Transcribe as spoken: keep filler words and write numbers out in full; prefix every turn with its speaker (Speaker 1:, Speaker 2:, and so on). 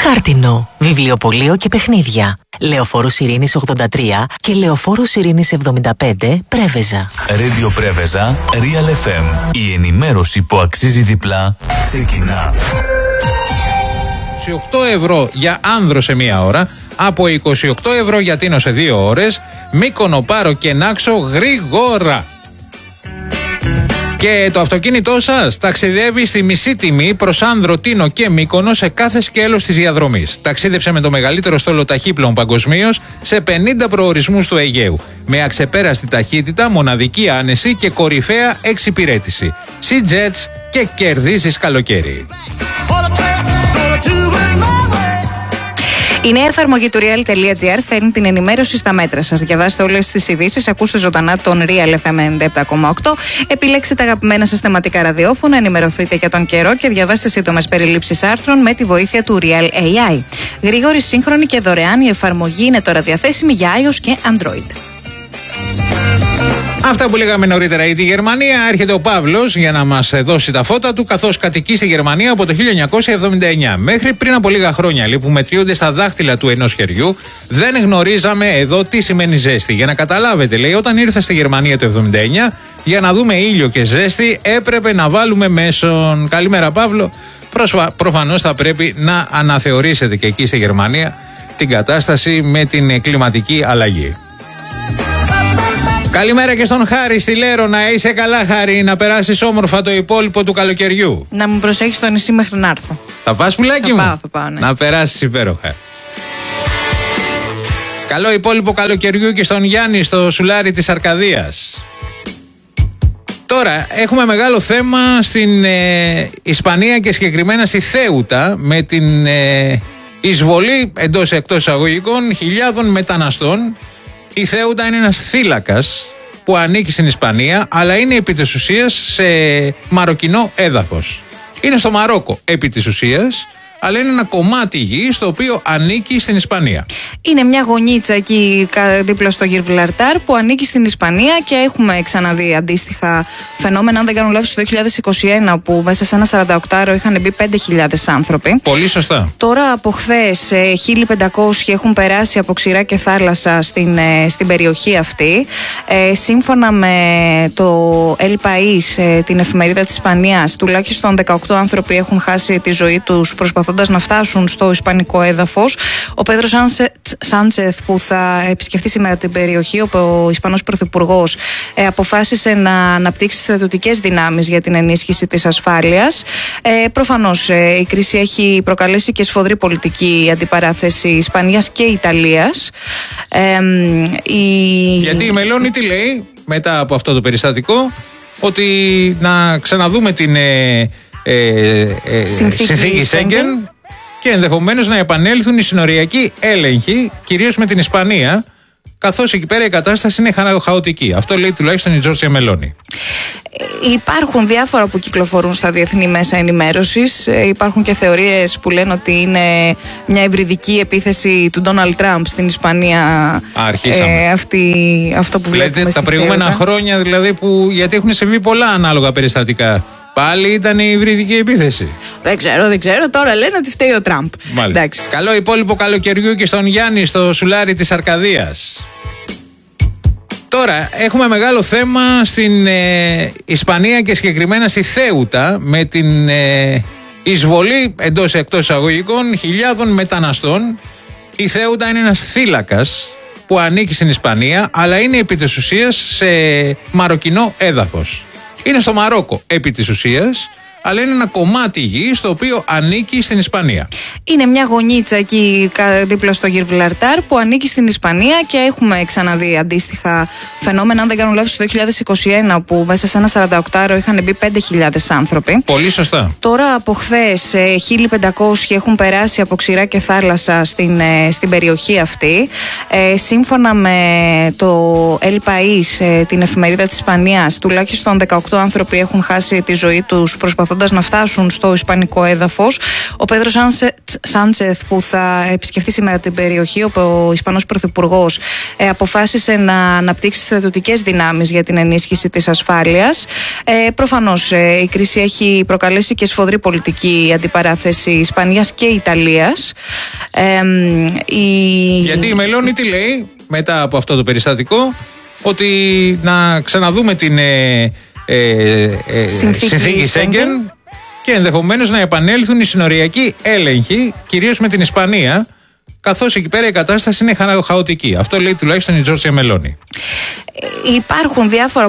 Speaker 1: Χάρτινο, βιβλιοπωλείο και παιχνίδια. Λεωφόρος Ειρήνης ογδόντα τρία και Λεωφόρος Ειρήνης εβδομήντα πέντε, Πρέβεζα.
Speaker 2: Radio Πρέβεζα, Real εφ εμ. Η ενημέρωση που αξίζει διπλά ξεκινά.
Speaker 3: είκοσι οκτώ ευρώ για άνδρο σε μία ώρα, από είκοσι οκτώ ευρώ για Τίνο σε δύο ώρες, Μύκονο, Πάρο και Νάξο γρήγορα. Και το αυτοκίνητό σας ταξιδεύει στη μισή τιμή προς Άνδρο, Τίνο και Μύκονο σε κάθε σκέλος της διαδρομής. Ταξίδεψε με το μεγαλύτερο στόλο ταχύπλων παγκοσμίως σε πενήντα προορισμούς του Αιγαίου. Με αξεπέραστη ταχύτητα, μοναδική άνεση και κορυφαία εξυπηρέτηση. Sea-Jets και κερδίζεις καλοκαίρι.
Speaker 4: Η νέα εφαρμογή του real.gr φέρνει την ενημέρωση στα μέτρα σας. Διαβάστε όλες τις ειδήσεις, ακούστε ζωντανά τον Real εφ εμ ενενήντα επτά κόμμα οκτώ, επιλέξτε τα αγαπημένα σας θεματικά ραδιόφωνα, ενημερωθείτε για τον καιρό και διαβάστε σύντομες περιλήψεις άρθρων με τη βοήθεια του Real έι άι. Γρήγορη, σύγχρονη και δωρεάν, η εφαρμογή είναι τώρα διαθέσιμη για iOS και Android.
Speaker 3: Αυτά που λέγαμε νωρίτερα για τη Γερμανία. Έρχεται ο Παύλος για να μας δώσει τα φώτα του, καθώς κατοικεί στη Γερμανία από το χίλια εννιακόσια εβδομήντα εννιά. Μέχρι πριν από λίγα χρόνια, λέει, που μετριούνται στα δάχτυλα του ενός χεριού, δεν γνωρίζαμε εδώ τι σημαίνει ζέστη. Για να καταλάβετε, λέει, όταν ήρθα στη Γερμανία το εβδομήντα εννιά, για να δούμε ήλιο και ζέστη, έπρεπε να βάλουμε μέσον. Καλημέρα, Παύλο. Προφανώς θα πρέπει να αναθεωρήσετε και εκεί στη Γερμανία την κατάσταση με την κλιματική αλλαγή. Καλημέρα και στον Χάρη στη Λέρο. Να είσαι καλά, Χάρη, να περάσεις όμορφα το υπόλοιπο του καλοκαιριού.
Speaker 4: Να μου προσέχεις στο νησί μέχρι να έρθω.
Speaker 3: Θα πας, πουλάκι μου?
Speaker 4: Θα πάω, θα πάω, ναι.
Speaker 3: Να περάσεις υπέροχα. Καλό υπόλοιπο καλοκαιριού και στον Γιάννη στο σουλάρι της Αρκαδίας. Τώρα έχουμε μεγάλο θέμα στην ε, Ισπανία και συγκεκριμένα στη Θέουτα με την ε, εισβολή εντός εκτός εισαγωγικών χιλιάδων μεταναστών. Η Θέουτα είναι ένας θύλακας που ανήκει στην Ισπανία, αλλά είναι επί της ουσίας σε μαροκινό έδαφος. Είναι στο Μαρόκο επί της ουσίας, αλλά είναι ένα κομμάτι γης το οποίο ανήκει στην Ισπανία.
Speaker 4: Είναι μια γωνίτσα εκεί δίπλα στο Γιβραλτάρ που ανήκει στην Ισπανία και έχουμε ξαναδεί αντίστοιχα φαινόμενα, αν δεν κάνω λάθος, το δύο χιλιάδες είκοσι ένα, που μέσα σε ένα σαρανταοκτάωρο είχαν μπει πέντε χιλιάδες άνθρωποι.
Speaker 3: Πολύ σωστά.
Speaker 4: Τώρα από χθες χίλια πεντακόσιοι έχουν περάσει από ξηρά και θάλασσα στην, στην περιοχή αυτή. Ε, σύμφωνα με το El País, την εφημερίδα της Ισπανίας, τουλάχιστον δεκαοκτώ άνθρωποι έχουν χάσει τη ζωή τους προσπαθώντας να φτάσουν στο ισπανικό έδαφος. Ο Πέδρο Σάντσεθ, που θα επισκεφτεί σήμερα την περιοχή, ο Ισπανός Πρωθυπουργός, ε, αποφάσισε να αναπτύξει στρατιωτικές δυνάμεις για την ενίσχυση της ασφάλειας. Ε, προφανώς ε, η κρίση έχει προκαλέσει και σφοδρή πολιτική αντιπαράθεση Ισπανίας και Ιταλίας. Ε, η...
Speaker 3: Γιατί η Μελώνη τι λέει μετά από αυτό το περιστατικό? Ότι να ξαναδούμε την ε, ε, ε, συνθήκη Σέγγεν και ενδεχομένως να επανέλθουν οι συνοριακοί έλεγχοι, κυρίως με την Ισπανία, καθώς εκεί πέρα η κατάσταση είναι χαοτική. Αυτό λέει τουλάχιστον η Τζόρτζια Μελώνη.
Speaker 4: Υπάρχουν διάφορα που κυκλοφορούν στα διεθνή μέσα ενημέρωσης. Υπάρχουν και θεωρίες που λένε ότι είναι μια υβριδική επίθεση του Ντόναλντ Τραμπ στην Ισπανία.
Speaker 3: Αρχίσαμε.
Speaker 4: Ε, αυτή, αυτό που βλέπουμε.
Speaker 3: Λέτε τα προηγούμενα θέωτα. χρόνια δηλαδή, που, γιατί έχουν συμβεί πολλά ανάλογα περιστατικά. Πάλι ήταν η υβριδική επίθεση.
Speaker 4: Δεν ξέρω, δεν ξέρω. Τώρα λένε ότι φταίει ο Τραμπ.
Speaker 3: Καλό υπόλοιπο καλοκαιριού και στον Γιάννη στο σουλάρι της Αρκαδίας. Τώρα έχουμε μεγάλο θέμα στην ε, Ισπανία και συγκεκριμένα στη Θέουτα με την ε, εισβολή εντός εκτός εισαγωγικών χιλιάδων μεταναστών. Η Θέουτα είναι ένας θύλακας που ανήκει στην Ισπανία, αλλά είναι επί της ουσίας σε μαροκινό έδαφος. Είναι στο Μαρόκο επί της ουσίας, αλλά είναι ένα κομμάτι γης το οποίο ανήκει στην Ισπανία.
Speaker 4: Είναι μια γωνίτσα εκεί δίπλα στο Γιβραλτάρ που ανήκει στην Ισπανία και έχουμε ξαναδεί αντίστοιχα φαινόμενα, αν δεν κάνω λάθος, το δύο χιλιάδες είκοσι ένα, που μέσα σε ένα σαρανταοκτάωρο είχαν μπει πέντε χιλιάδες άνθρωποι.
Speaker 3: Πολύ σωστά.
Speaker 4: Τώρα από χθες χίλια πεντακόσιοι έχουν περάσει από ξηρά και θάλασσα στην, στην περιοχή αυτή. Ε, σύμφωνα με το El País, την εφημερίδα της Ισπανίας, τουλάχιστον δεκαοκτώ άνθρωποι έχουν χάσει τη ζωή τους προσπαθώντας προσπαθώντας να φτάσουν στο ισπανικό έδαφος. Ο Πέδρο Σάντσεθ, που θα επισκεφτεί σήμερα την περιοχή, ο Ισπανός Πρωθυπουργός, ε, αποφάσισε να αναπτύξει στρατιωτικές δυνάμεις για την ενίσχυση της ασφάλειας. Ε, προφανώς ε, η κρίση έχει προκαλέσει και σφοδρή πολιτική αντιπαράθεση Ισπανίας και Ιταλίας. Ε, η...
Speaker 3: Γιατί η Μελώνη τι λέει μετά από αυτό το περιστατικό? Ότι να ξαναδούμε την ε, ε, ε, συνθήκη Σέγγεν και ενδεχομένως να επανέλθουν οι συνοριακοί έλεγχοι, κυρίως με την Ισπανία, καθώς εκεί πέρα η κατάσταση είναι χαοτική. Αυτό λέει τουλάχιστον η Τζόρτζια Μελώνη.
Speaker 4: Υπάρχουν διάφορα